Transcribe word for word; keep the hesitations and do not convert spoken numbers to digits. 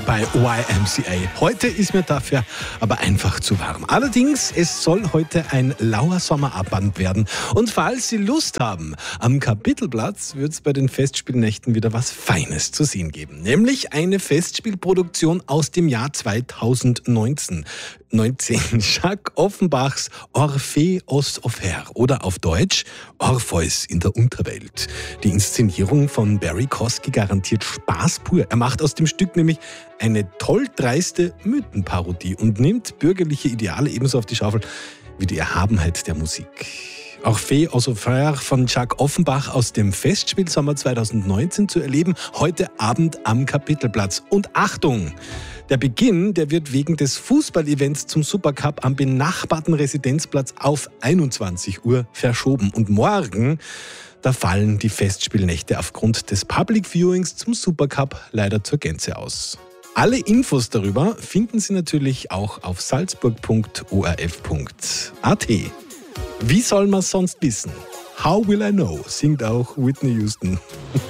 bei Y M C A. Heute ist mir dafür aber einfach zu warm. Allerdings, es soll heute ein lauer Sommerabend werden. Und falls Sie Lust haben, am Kapitelplatz wird es bei den Festspielnächten wieder was Feines zu sehen geben. Nämlich eine Festspielproduktion aus dem Jahr zweitausendneunzehn. neunzehn. Jacques Offenbachs Orphée aux Enfers oder auf Deutsch Orpheus in der Unterwelt. Die Inszenierung von Barry Kosky garantiert Spaß pur. Er macht aus dem Stück nämlich eine toll dreiste Mythenparodie und nimmt bürgerliche Ideale ebenso auf die Schaufel wie die Erhabenheit der Musik. Orphée aux Enfers von Jacques Offenbach aus dem Festspielsommer zweitausendneunzehn zu erleben, heute Abend am Kapitelplatz. Und Achtung! Der Beginn, der wird wegen des Fußballevents zum Supercup am benachbarten Residenzplatz auf einundzwanzig Uhr verschoben. Und morgen, da fallen die Festspielnächte aufgrund des Public Viewings zum Supercup leider zur Gänze aus. Alle Infos darüber finden Sie natürlich auch auf salzburg punkt o r f punkt a t. Wie soll man sonst wissen? How will I know? Singt auch Whitney Houston.